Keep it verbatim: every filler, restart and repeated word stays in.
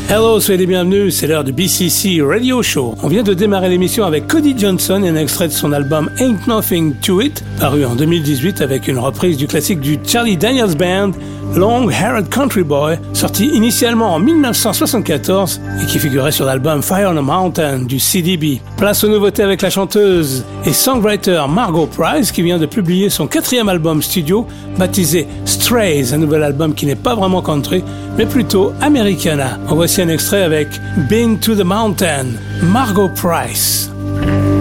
Hello, soyez les bienvenus, c'est l'heure du B C C Radio Show. On vient de démarrer l'émission avec Cody Johnson et un extrait de son album Ain't Nothing to It, paru en deux mille dix-huit avec une reprise du classique du Charlie Daniels Band, Long Haired Country Boy, sorti initialement en dix-neuf cent soixante-quatorze et qui figurait sur l'album Fire on a Mountain du C D B. Place aux nouveautés avec la chanteuse et songwriter Margo Price qui vient de publier son quatrième album studio baptisé Strays, un nouvel album qui n'est pas vraiment country mais plutôt Americana. En voici un extrait avec Been to the Mountain, Margo Price.